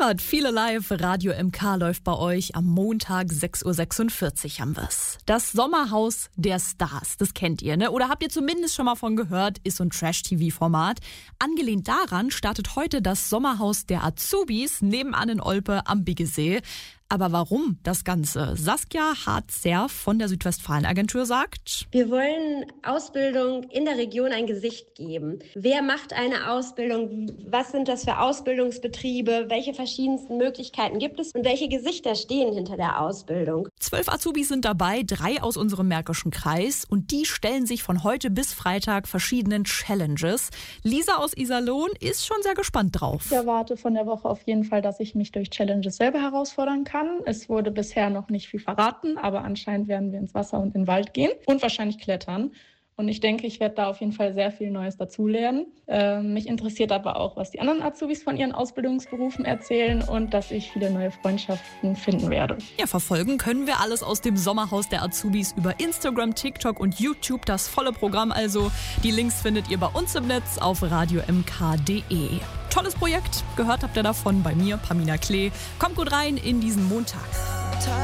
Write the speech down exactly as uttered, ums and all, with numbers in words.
Heimat, viele live. Radio M K läuft bei euch am Montag sechs Uhr sechsundvierzig haben wir's. Das Sommerhaus der Stars, das kennt ihr, ne? Oder habt ihr zumindest schon mal von gehört, ist so ein Trash-T V-Format. Angelehnt daran startet heute das Sommerhaus der Azubis nebenan in Olpe am Biggesee. Aber warum das Ganze? Saskia Hart-Zerf von der Südwestfalen-Agentur sagt: Wir wollen Ausbildung in der Region ein Gesicht geben. Wer macht eine Ausbildung? Was sind das für Ausbildungsbetriebe? Welche verschiedensten Möglichkeiten gibt es? Und welche Gesichter stehen hinter der Ausbildung? Zwölf Azubis sind dabei, drei aus unserem Märkischen Kreis. Und die stellen sich von heute bis Freitag verschiedenen Challenges. Lisa aus Iserlohn ist schon sehr gespannt drauf. Ich erwarte von der Woche auf jeden Fall, dass ich mich durch Challenges selber herausfordern kann. Es wurde bisher noch nicht viel verraten, aber anscheinend werden wir ins Wasser und in den Wald gehen und wahrscheinlich klettern. Und ich denke, ich werde da auf jeden Fall sehr viel Neues dazulernen. Äh, mich interessiert aber auch, was die anderen Azubis von ihren Ausbildungsberufen erzählen und dass ich viele neue Freundschaften finden werde. Ja, verfolgen können wir alles aus dem Sommerhaus der Azubis über Instagram, TikTok und YouTube. Das volle Programm also. Die Links findet ihr bei uns im Netz auf radio m k punkt d e. Tolles Projekt. Gehört habt ihr davon bei mir, Pamina Klee. Kommt gut rein in diesen Montag.